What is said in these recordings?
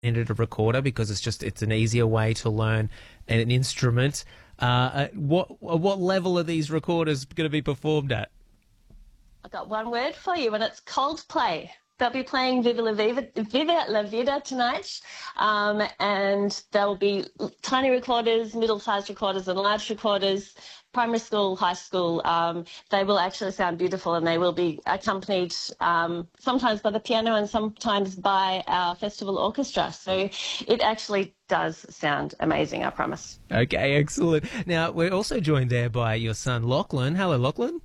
a recorder because it's an easier way to learn an instrument. What level are these recorders going to be performed at? I've got one word for you, and it's Coldplay. They'll be playing Viva La Vida tonight, and there'll be tiny recorders, middle-sized recorders, and large recorders, primary school, high school. They will actually sound beautiful, and they will be accompanied sometimes by the piano and sometimes by our festival orchestra. So it actually does sound amazing, I promise. Okay, excellent. Now, we're also joined there by your son, Lachlan. Hello, Lachlan.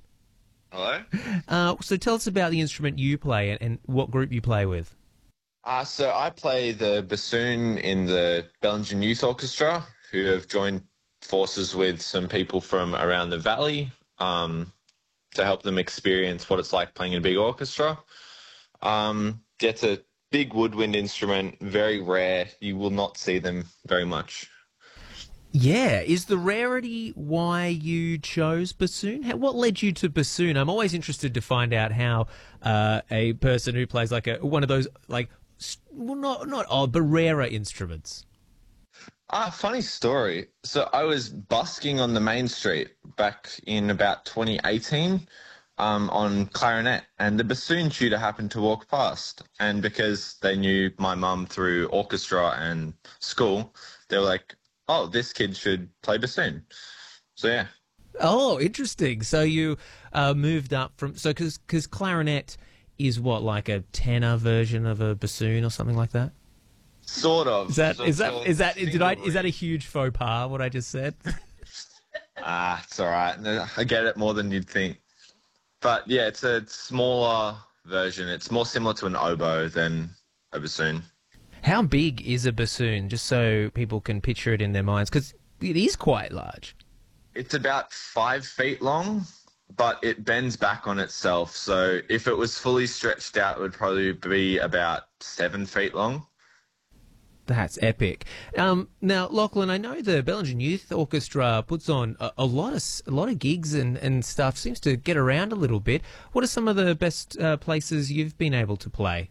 Hello. So tell us about the instrument you play and what group you play with. So I play the bassoon in the Bellingen Youth Orchestra, who have joined forces with some people from around the valley to help them experience what it's like playing in a big orchestra. It's a big woodwind instrument, very rare. You will not see them very much. Yeah, is the rarity why you chose bassoon? What led you to bassoon? I'm always interested to find out how a person who plays like one of those not odd but rarer instruments. Funny story. So I was busking on the main street back in about 2018 on clarinet, and the bassoon tutor happened to walk past, and because they knew my mum through orchestra and school, they were like, oh, this kid should play bassoon. So, yeah. Oh, interesting. So you moved up from... So, because clarinet is what, like a tenor version of a bassoon or something like that? Sort of. Is that a huge faux pas, what I just said? It's all right. I get it more than you'd think. But, yeah, it's a smaller version. It's more similar to an oboe than a bassoon. How big is a bassoon, just so people can picture it in their minds? Because it is quite large. It's about 5 feet long, but it bends back on itself. So if it was fully stretched out, it would probably be about 7 feet long. That's epic. Now, Lachlan, I know the Bellingen Youth Orchestra puts on a lot of gigs and stuff, seems to get around a little bit. What are some of the best places you've been able to play?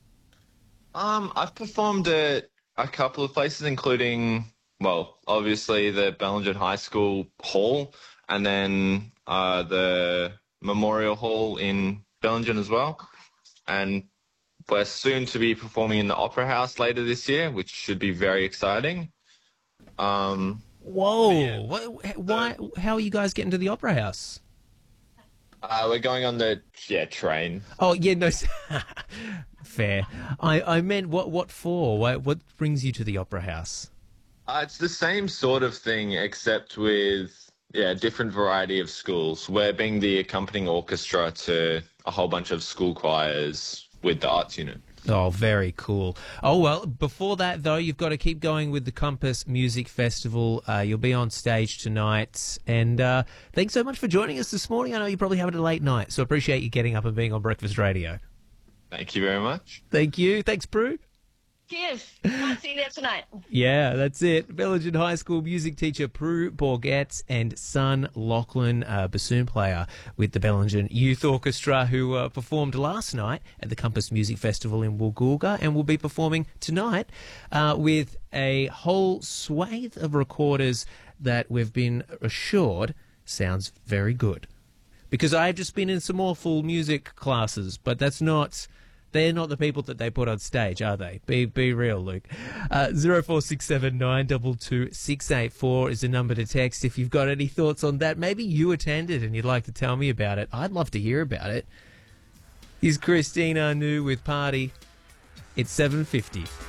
I've performed at a couple of places, including, well, obviously the Bellingen High School Hall, and then the Memorial Hall in Bellingen as well. And we're soon to be performing in the Opera House later this year, which should be very exciting. Whoa! Yeah. Why? How are you guys getting to the Opera House? We're going on the train. Oh yeah, no. Fair. I meant what for? What brings you to the Opera House? It's the same sort of thing, except with a different variety of schools. We're being the accompanying orchestra to a whole bunch of school choirs with the arts unit. Oh, very cool. Oh, well, before that, though, you've got to keep going with the Compass Music Festival. You'll be on stage tonight. And thanks so much for joining us this morning. I know you're probably having a late night, so appreciate you getting up and being on Breakfast Radio. Thank you very much. Thank you. Thanks, Prue. Cheers. Might see you there tonight. Yeah, that's it. Bellingen High School music teacher Prue Bourget and son Lachlan, bassoon player with the Bellingen Youth Orchestra, who performed last night at the Compass Music Festival in Woolgoolga and will be performing tonight with a whole swathe of recorders that we've been assured sounds very good. Because I've just been in some awful music classes, but they're not the people that they put on stage, are they? Be real, Luke. 0467 922 684 is the number to text if you've got any thoughts on that. Maybe you attended and you'd like to tell me about it. I'd love to hear about it. Here's Christina Anu with Party. It's 7:50.